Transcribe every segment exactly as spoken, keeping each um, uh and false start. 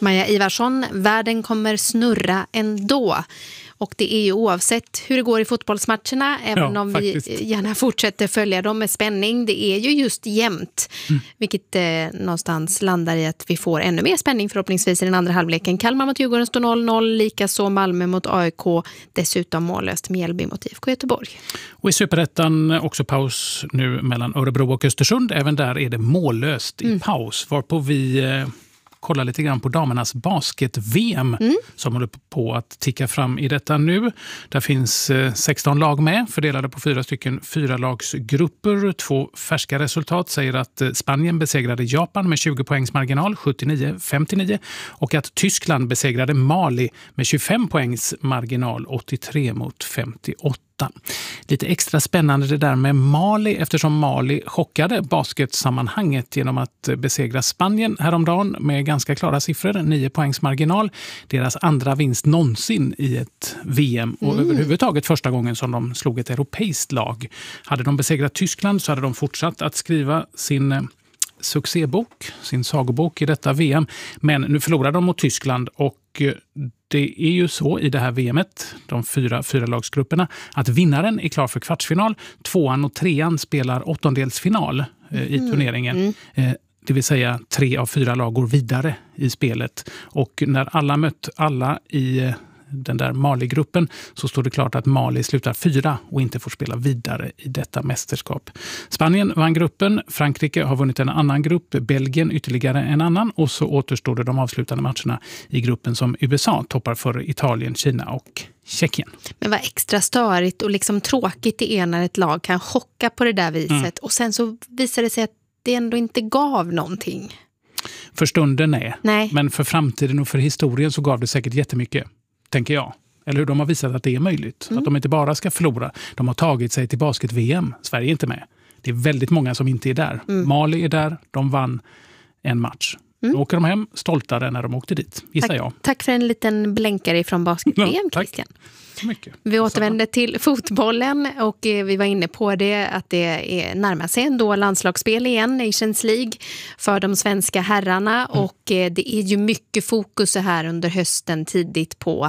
Maja Ivarsson, världen kommer snurra ändå. Och det är ju oavsett hur det går i fotbollsmatcherna, även ja, om faktiskt. vi gärna fortsätter följa dem med spänning. Det är ju just jämnt, mm. vilket eh, någonstans landar i att vi får ännu mer spänning förhoppningsvis i den andra halvleken. Kalmar mot Djurgården står noll noll, likaså Malmö mot A I K, dessutom mållöst Mjällby mot I F K Göteborg. Och i Superettan också paus nu mellan Örebro och Östersund. Även där är det mållöst i mm. paus, varpå vi... Eh, kolla lite grann på damernas basket-V M mm. som håller på att ticka fram i detta nu. Där finns sexton lag med, fördelade på fyra stycken fyra lagsgrupper. Två färska resultat säger att Spanien besegrade Japan med tjugo poängs marginal, sjuttionio femtionio, och att Tyskland besegrade Mali med tjugofem poängs marginal, åttiotre mot femtioåtta. Lite extra spännande det där med Mali, eftersom Mali chockade basketsammanhanget genom att besegra Spanien häromdagen med ganska klara siffror, nio poängs marginal. Deras andra vinst någonsin i ett V M och mm. överhuvudtaget första gången som de slog ett europeiskt lag. Hade de besegrat Tyskland så hade de fortsatt att skriva sin succébok, sin sagobok i detta V M. Men nu förlorade de mot Tyskland, och det är ju så i det här V M:et, de fyra, fyra lagsgrupperna, att vinnaren är klar för kvartsfinal. Tvåan och trean spelar åttondelsfinal eh, i turneringen. Mm. Eh, det vill säga tre av fyra lag går vidare i spelet. Och när alla mött alla i eh, den där Mali-gruppen så står det klart att Mali slutar fyra och inte får spela vidare i detta mästerskap. Spanien vann gruppen, Frankrike har vunnit en annan grupp, Belgien ytterligare en annan, och så återstår det de avslutande matcherna i gruppen som U S A toppar för Italien, Kina och Tjeckien. Men vad extra störigt och liksom tråkigt det är när ett lag kan chocka på det där viset mm. och sen så visar det sig att det ändå inte gav någonting. För stunden är. Nej. Men för framtiden och för historien så gav det säkert jättemycket, tänker jag. Eller hur, de har visat att det är möjligt. Mm. Att de inte bara ska förlora. De har tagit sig till basket-V M. Sverige är inte med. Det är väldigt många som inte är där. Mm. Mali är där. De vann en match. Mm. Då åker de hem stoltare när de åkte dit, gissar tack, jag. Tack för en liten blänkare från basket-V M, ja, Christian. Mycket. Vi återvänder till fotbollen och vi var inne på det att det är närmar sig ändå landslagsspel igen, Nations League för de svenska herrarna mm. och det är ju mycket fokus här under hösten tidigt på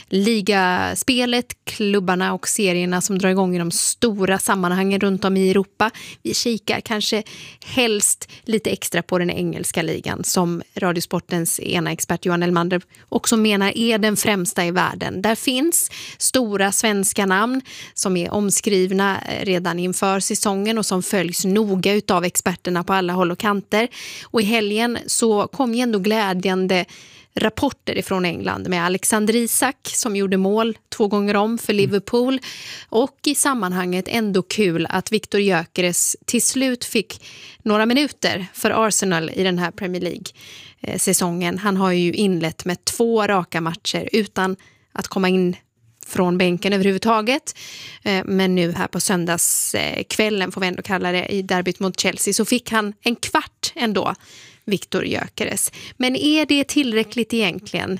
ligaspelet, klubbarna och serierna som drar igång i de stora sammanhangen runt om i Europa. Vi kikar kanske helst lite extra på den engelska ligan som Radiosportens ena expert Johan Elmander också menar är den främsta i världen. Där finns stora svenska namn som är omskrivna redan inför säsongen och som följs noga utav experterna på alla håll och kanter. Och i helgen så kom ju ändå glädjande rapporter ifrån England med Alexander Isak som gjorde mål två gånger om för Liverpool, och i sammanhanget ändå kul att Viktor Gyökeres till slut fick några minuter för Arsenal i den här Premier League-säsongen. Han har ju inlett med två raka matcher utan att komma in från bänken överhuvudtaget. Men nu här på söndagskvällen, får vi ändå kalla det, i derbyt mot Chelsea, så fick han en kvart ändå, Viktor Gyökeres. Men är det tillräckligt egentligen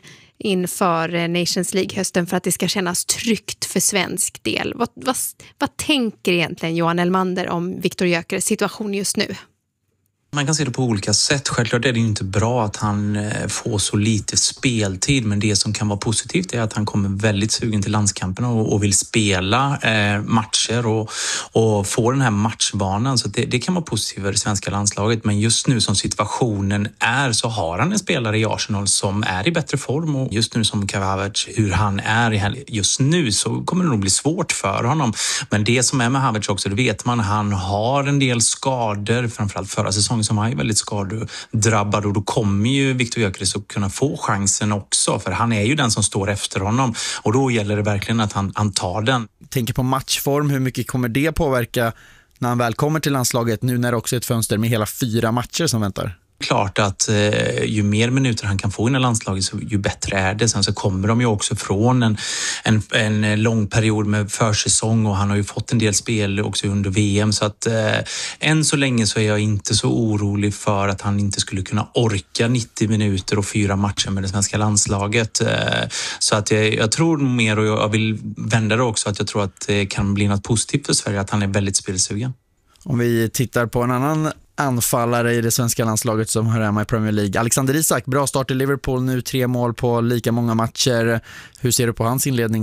inför Nations League-hösten för att det ska kännas tryggt för svensk del? Vad, vad, vad tänker egentligen Johan Elmander om Viktor Gyökeres situation just nu? Man kan se det på olika sätt. Självklart är det inte bra att han får så lite speltid, men det som kan vara positivt är att han kommer väldigt sugen till landskampen och, och vill spela eh, matcher och, och få den här matchbanan. Så det, det kan vara positivt för det svenska landslaget, men just nu som situationen är så har han en spelare i Arsenal som är i bättre form, och just nu som Kai Havertz, hur han är just nu, så kommer det nog bli svårt för honom. Men det som är med Havertz också, det vet man, han har en del skador, framförallt förra säsongen som är väldigt skadedrabbad, och då kommer ju Viktor Gyökeres att kunna få chansen också, för han är ju den som står efter honom, och då gäller det verkligen att han, han tar den. Tänker på matchform, hur mycket kommer det påverka när han väl kommer till landslaget, nu när det också är ett fönster med hela fyra matcher som väntar? Klart att eh, ju mer minuter han kan få in i landslaget, så ju bättre är det. Sen så kommer de ju också från en, en, en lång period med försäsong, och han har ju fått en del spel också under V M, så att eh, än så länge så är jag inte så orolig för att han inte skulle kunna orka nittio minuter och fyra matcher med det svenska landslaget. Eh, så att jag, jag tror mer, och jag vill vända det också, att jag tror att det kan bli något positivt för Sverige, att han är väldigt spelsugen. Om vi tittar på en annan anfallare i det svenska landslaget som hör hemma i Premier League. Alexander Isak, bra start i Liverpool nu, tre mål på lika många matcher. Hur ser du på hans inledning